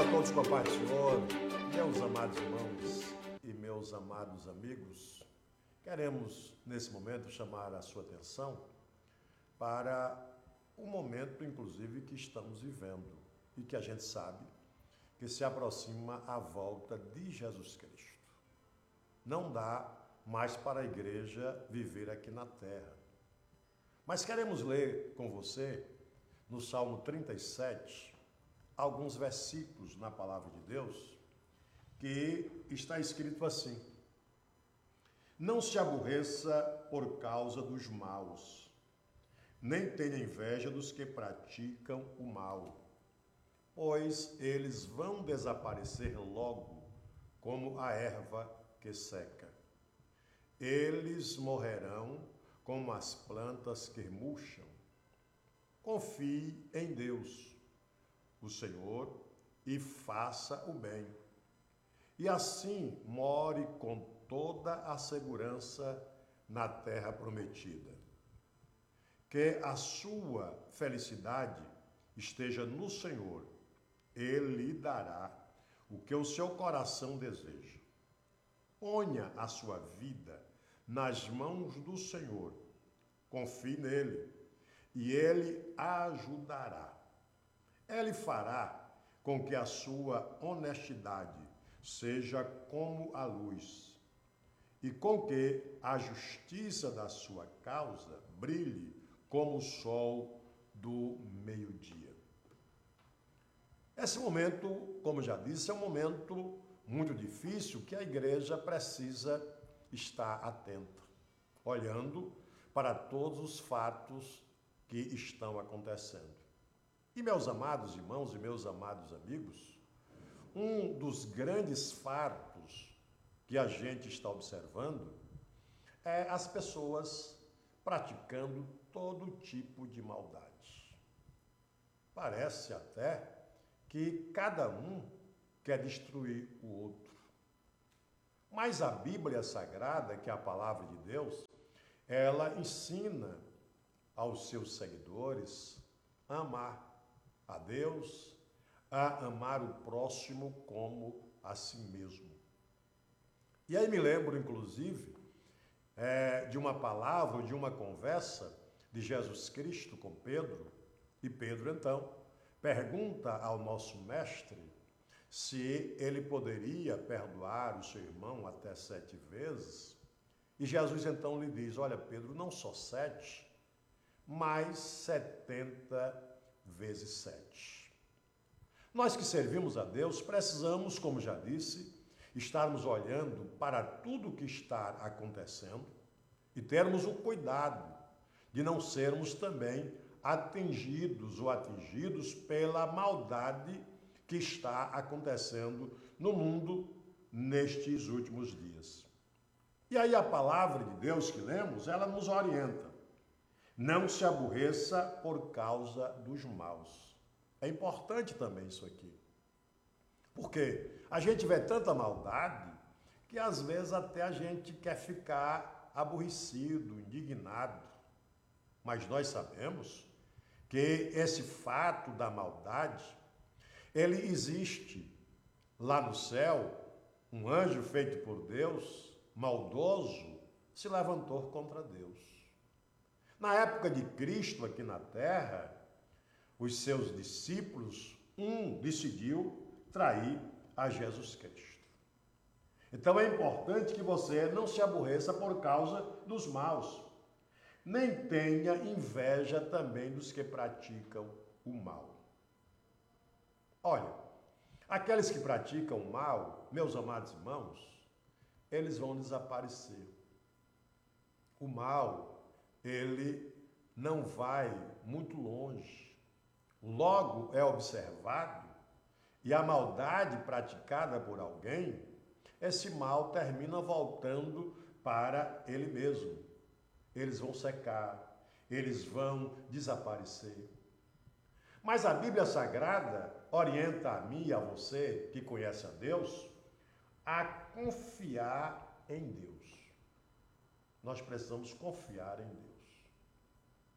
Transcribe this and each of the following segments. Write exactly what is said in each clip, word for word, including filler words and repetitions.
todos com a paz do Senhor, meus amados irmãos e meus amados amigos, queremos nesse momento chamar a sua atenção para o momento, inclusive, que estamos vivendo e que a gente sabe que se aproxima a volta de Jesus Cristo. Não dá mais para a igreja viver aqui na terra. Mas queremos ler com você, no Salmo trinta e sete, alguns versículos na palavra de Deus, que está escrito assim: não se aborreça por causa dos maus, nem tenha inveja dos que praticam o mal, pois eles vão desaparecer logo, como a erva que seca. Eles morrerão como as plantas que murcham. Confie em Deus, o Senhor, e faça o bem. E assim more com toda a segurança na terra prometida. Que a sua felicidade esteja no Senhor. Ele lhe dará o que o seu coração deseja. Ponha a sua vida nas mãos do Senhor. Confie nele e ele a ajudará. Ele fará com que a sua honestidade seja como a luz e com que a justiça da sua causa brilhe como o sol do meio-dia. Esse momento, como já disse, é um momento muito difícil que a igreja precisa estar atenta, olhando para todos os fatos que estão acontecendo. E meus amados irmãos e meus amados amigos, um dos grandes fatos que a gente está observando é as pessoas praticando todo tipo de maldade. Parece até que cada um quer destruir o outro. Mas a Bíblia Sagrada, que é a palavra de Deus, ela ensina aos seus seguidores a amar a Deus, a amar o próximo como a si mesmo. E aí me lembro, inclusive, é, de uma palavra, de uma conversa de Jesus Cristo com Pedro, e Pedro, então, pergunta ao nosso mestre se ele poderia perdoar o seu irmão até sete vezes, e Jesus, então, lhe diz: olha, Pedro, não só sete, mas setenta vezes sete. Nós que servimos a Deus precisamos, como já disse, estarmos olhando para tudo o que está acontecendo e termos o cuidado de não sermos também atingidos ou atingidos pela maldade que está acontecendo no mundo nestes últimos dias. E aí a palavra de Deus que lemos, ela nos orienta. Não se aborreça por causa dos maus. É importante também isso aqui. Porque a gente vê tanta maldade que às vezes até a gente quer ficar aborrecido, indignado. Mas nós sabemos que esse fato da maldade, ele existe lá no céu. Um anjo feito por Deus, maldoso, se levantou contra Deus. Na época de Cristo aqui na terra, os seus discípulos, um decidiu trair a Jesus Cristo. Então é importante que você não se aborreça por causa dos maus, nem tenha inveja também dos que praticam o mal. Olha, aqueles que praticam o mal, meus amados irmãos, eles vão desaparecer. O mal, ele não vai muito longe. Logo é observado, e a maldade praticada por alguém, esse mal termina voltando para ele mesmo. Eles vão secar, eles vão desaparecer. Mas a Bíblia Sagrada orienta a mim e a você, que conhece a Deus, a confiar em Deus. Nós precisamos confiar em Deus.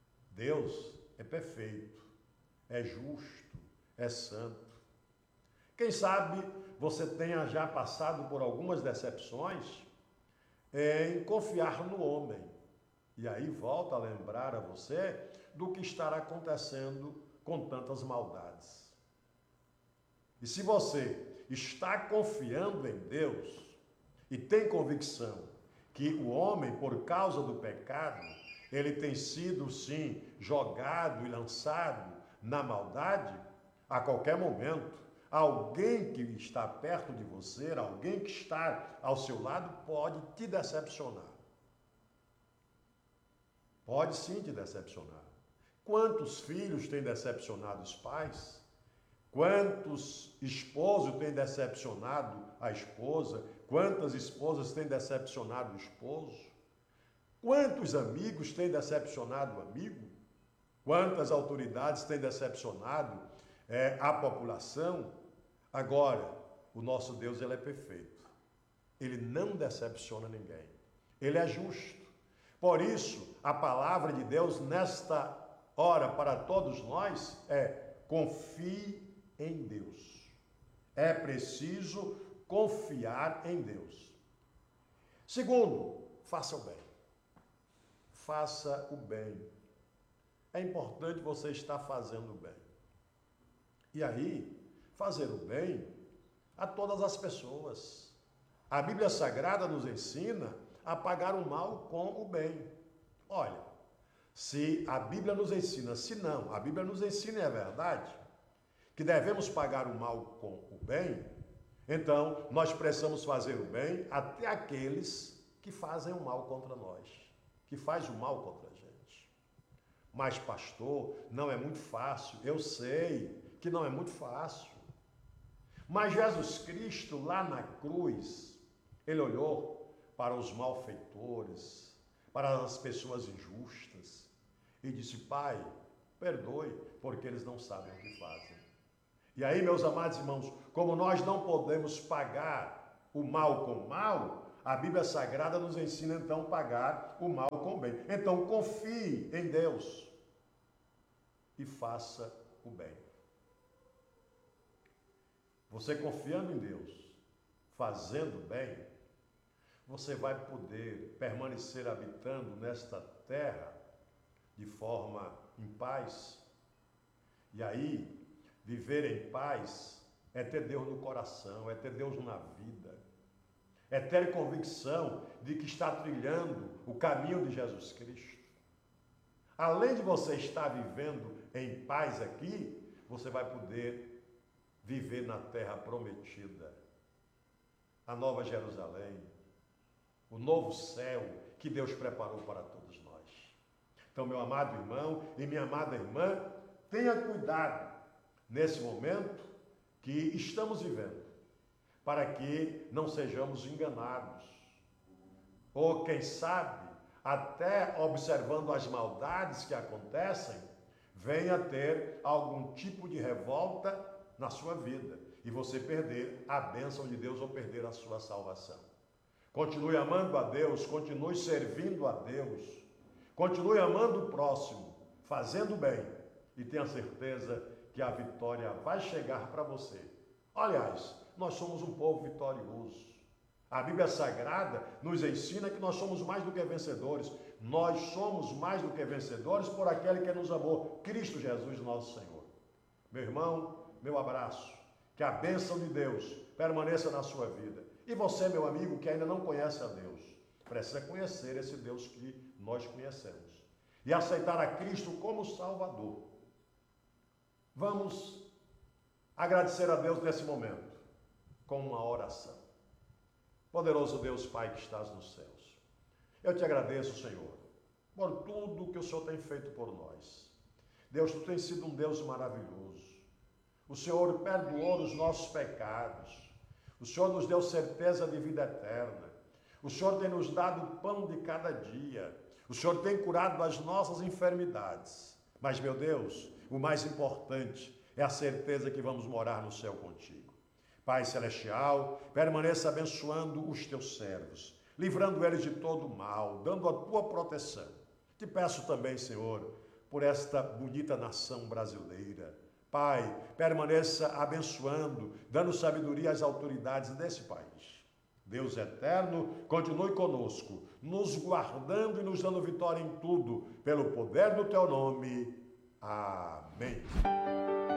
Deus é perfeito, é justo, é santo. Quem sabe você tenha já passado por algumas decepções em confiar no homem. E aí volta a lembrar a você do que estará acontecendo com tantas maldades. E se você está confiando em Deus e tem convicção que o homem, por causa do pecado, ele tem sido, sim, jogado e lançado na maldade, a qualquer momento, alguém que está perto de você, alguém que está ao seu lado, pode te decepcionar. Pode sim te decepcionar. Quantos filhos têm decepcionado os pais? Quantos esposos têm decepcionado a esposa? Quantas esposas têm decepcionado o esposo? Quantos amigos têm decepcionado o amigo? Quantas autoridades têm decepcionado é, a população? Agora, o nosso Deus, ele é perfeito. Ele não decepciona ninguém. Ele é justo. Por isso, a palavra de Deus nesta hora para todos nós é: confie em Deus. É preciso confiar em Deus. Segundo, faça o bem. Faça o bem. É importante você estar fazendo o bem. E aí, fazer o bem a todas as pessoas. A Bíblia Sagrada nos ensina a pagar o mal com o bem. Olha, se a Bíblia nos ensina, se não, a Bíblia nos ensina, é verdade, que devemos pagar o mal com o bem, então nós precisamos fazer o bem até aqueles que fazem o mal contra nós, que fazem o mal contra a gente. Mas, pastor, não é muito fácil. Eu sei que não é muito fácil. Mas Jesus Cristo, lá na cruz, ele olhou para os malfeitores, para as pessoas injustas, e disse: Pai, perdoe, porque eles não sabem o que fazem. E aí, meus amados irmãos, como nós não podemos pagar o mal com o mal, a Bíblia Sagrada nos ensina então a pagar o mal com o bem. Então confie em Deus e faça o bem. Você confiando em Deus, fazendo o bem, você vai poder permanecer habitando nesta terra de forma em paz. E aí, viver em paz é ter Deus no coração, é ter Deus na vida, é ter convicção de que está trilhando o caminho de Jesus Cristo. Além de você estar vivendo em paz aqui, você vai poder viver na terra prometida, a nova Jerusalém, o novo céu que Deus preparou para todos nós. Então, meu amado irmão e minha amada irmã, tenha cuidado nesse momento que estamos vivendo, para que não sejamos enganados, ou quem sabe, até observando as maldades que acontecem, venha ter algum tipo de revolta na sua vida, e você perder a bênção de Deus ou perder a sua salvação. Continue amando a Deus, continue servindo a Deus, continue amando o próximo, fazendo bem, e tenha certeza que a vitória vai chegar para você. Aliás, nós somos um povo vitorioso. A Bíblia Sagrada nos ensina que nós somos mais do que vencedores. Nós somos mais do que vencedores por aquele que nos amou, Cristo Jesus, nosso Senhor. Meu irmão, meu abraço. Que a bênção de Deus permaneça na sua vida. E você, meu amigo, que ainda não conhece a Deus, precisa conhecer esse Deus que nós conhecemos e aceitar a Cristo como Salvador. Vamos agradecer a Deus nesse momento com uma oração. Poderoso Deus, Pai que estás nos céus, eu te agradeço, Senhor, por tudo que o Senhor tem feito por nós. Deus, tu tens sido um Deus maravilhoso. O Senhor perdoou os nossos pecados. O Senhor nos deu certeza de vida eterna. O Senhor tem nos dado o pão de cada dia. O Senhor tem curado as nossas enfermidades. Mas, meu Deus, o mais importante é a certeza que vamos morar no céu contigo. Pai Celestial, permaneça abençoando os teus servos, livrando eles de todo o mal, dando a tua proteção. Te peço também, Senhor, por esta bonita nação brasileira, Pai, permaneça abençoando, dando sabedoria às autoridades desse país. Deus eterno, continue conosco, nos guardando e nos dando vitória em tudo, pelo poder do teu nome. Amém.